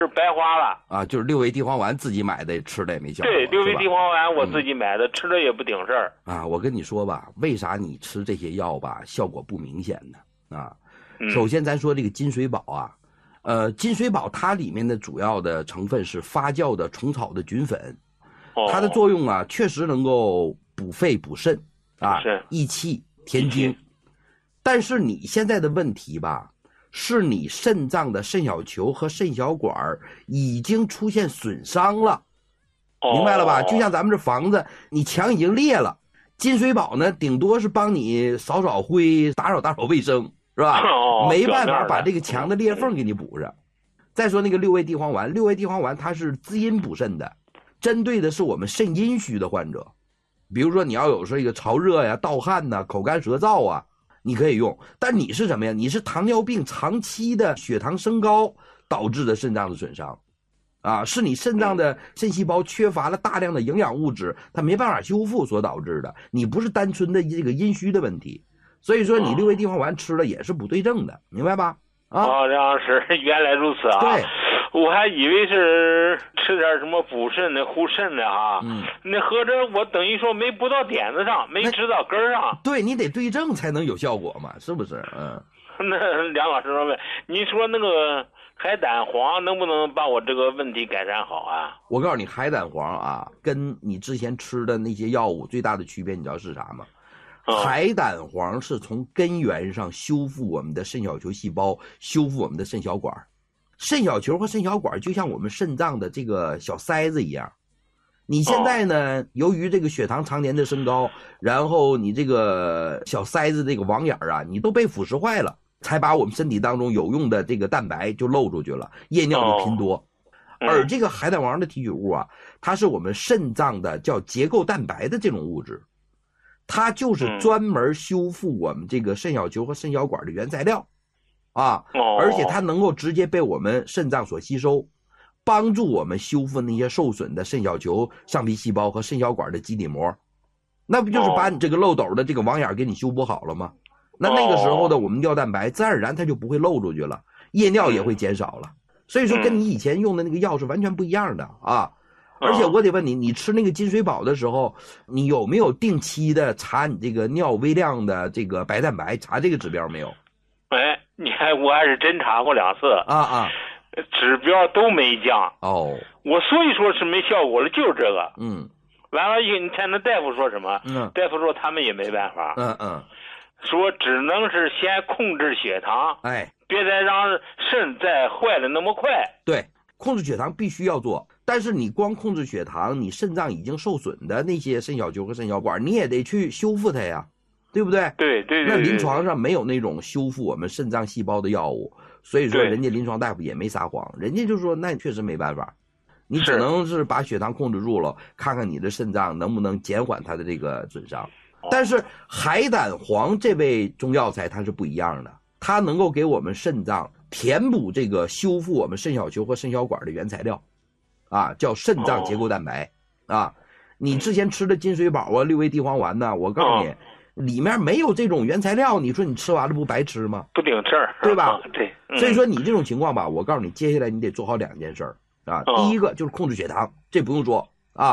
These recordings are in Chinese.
是白花了啊，就是六味地黄丸自己买的，吃的也没效果。 对，六味地黄丸我自己买的，吃了也不顶事儿。 啊，我跟你说吧，为啥你吃这些药吧效果不明显呢？啊，首先咱说这个金水宝啊，金水宝它里面的主要的成分是发酵的虫草的菌粉，它的作用啊确实能够补肺补肾啊，益气填精。但是你现在的问题吧，是你肾脏的肾小球和肾小管已经出现损伤了，明白了吧？就像咱们这房子，你墙已经裂了，金水宝呢，顶多是帮你扫扫灰、打扫卫生，是吧？没办法把这个墙的裂缝给你补上。再说那个六味地黄丸，六味地黄丸它是滋阴补肾的，针对的是我们肾阴虚的患者，比如说你要有这个潮热呀、盗汗呐、口干舌燥啊。你可以用，但你是什么呀？你是糖尿病长期的血糖升高导致的肾脏的损伤，啊，是你肾脏的肾细胞缺乏了大量的营养物质，它没办法修复所导致的。你不是单纯的这个阴虚的问题，所以说你六味地黄丸吃了也是不对症的，明白吧？啊， 梁老师，原来如此啊！ 对， 我还以为是吃点什么补肾的、护肾的哈。那合着我等于说没补到点子上，没治到根儿上。 对，你得对症才能有效果嘛，是不是？ 那梁老师说，你说那个海胆黄能不能把我这个问题改善好啊？ 我告诉你，海胆黄啊，跟你之前吃的那些药物最大的区别，你知道是啥吗？海胆黄是从根源上修复我们的肾小球细胞，修复我们的肾小管。肾小球和肾小管就像我们肾脏的这个小塞子一样。你现在呢，由于这个血糖常年的升高，然后你这个小塞子这个网眼啊，你都被腐蚀坏了，才把我们身体当中有用的这个蛋白就漏出去了，夜尿就频多。而这个海胆黄的提取物啊，它是我们肾脏的叫结构蛋白的这种物质。它就是专门修复我们这个肾小球和肾小管的原材料，啊，而且它能够直接被我们肾脏所吸收，帮助我们修复那些受损的肾小球、上皮细胞和肾小管的基底膜，那不就是把你这个漏斗的这个网眼给你修补好了吗？那个时候的我们尿蛋白自然而然它就不会漏出去了，夜尿也会减少了。所以说跟你以前用的那个药是完全不一样的啊。而且我得问你，你吃那个金水宝的时候，你有没有定期的查你这个尿微量的这个白蛋白，查这个指标没有？ 哎，你看我还是真查过2次指标都没降。我所以说是没效果了，就是这个。完了以后，你看那大夫说什么？大夫说他们也没办法。说只能是先控制血糖，别再让肾再坏的那么快。 对，控制血糖必须要做。但是你光控制血糖，你肾脏已经受损的那些肾小球和肾小管，你也得去修复它呀，对不对？ 对。 那临床上没有那种修复我们肾脏细胞的药物，所以说人家临床大夫也没撒谎，人家就说那确实没办法，你只能是把血糖控制住了，看看你的肾脏能不能减缓它的这个损伤。但是海胆黄这味中药材它是不一样的，它能够给我们肾脏填补这个修复我们肾小球和肾小管的原材料。叫肾脏结构蛋白你之前吃的金水宝啊、六味地黄丸呢，我告诉你，里面没有这种原材料，你说你吃完了不白吃吗？ 不顶事儿， 对吧？ 对。 所以说你这种情况吧，我告诉你，接下来你得做好2件事第一个就是控制血糖，这不用说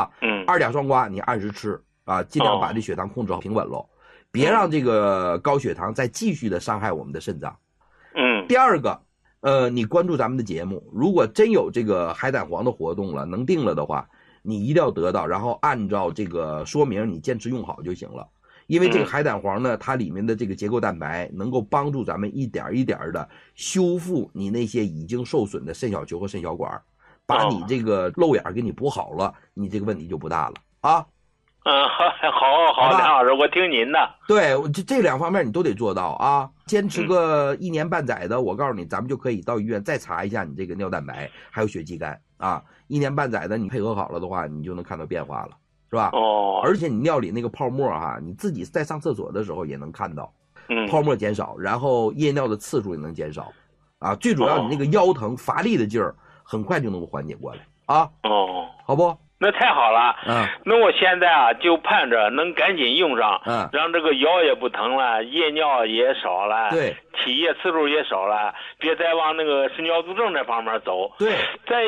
2甲双胍你按时吃尽量把这血糖控制好平稳喽，别让这个高血糖再继续的伤害我们的肾脏。第二个。你关注咱们的节目，如果真有这个海胆黄的活动了，能定了的话，你一定要得到，然后按照这个说明你坚持用好就行了。因为这个海胆黄呢，它里面的这个结构蛋白能够帮助咱们一点一点的修复你那些已经受损的肾小球和肾小管，把你这个漏眼给你补好了，你这个问题就不大了啊。 好，梁老师，我听您的。 对，这2方面你都得做到啊。坚持个1年半载的，我告诉你，咱们就可以到医院再查一下你这个尿蛋白还有血肌酐1年半载的，你配合好了的话，你就能看到变化了，是吧？而且你尿里那个泡沫你自己在上厕所的时候也能看到，泡沫减少，然后夜尿的次数也能减少最主要你那个腰疼乏力的劲儿很快就能够缓解过来好不？ 那太好了。那我现在啊就盼着能赶紧用上，让这个腰也不疼了，夜尿也少了， 对， 起夜次数也少了，别再往那个肾尿毒症这方面走。 对， 再